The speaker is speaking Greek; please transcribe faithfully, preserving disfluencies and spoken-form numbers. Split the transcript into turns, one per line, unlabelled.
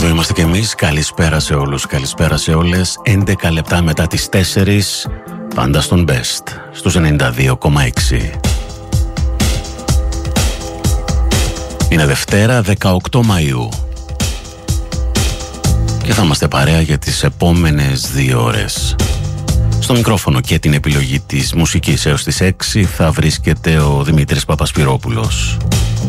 Εδώ είμαστε κι εμείς. Καλησπέρα σε όλους, καλησπέρα σε όλες. έντεκα λεπτά μετά τις τέσσερις, πάντα στον Best, στους ενενήντα δύο κόμμα έξι. Είναι Δευτέρα, δεκαοκτώ Μαΐου. Και θα είμαστε παρέα για τις επόμενες δύο ώρες. Στο μικρόφωνο και την επιλογή της μουσικής έως τις έξι θα βρίσκεται ο Δημήτρης Παπασπυρόπουλος.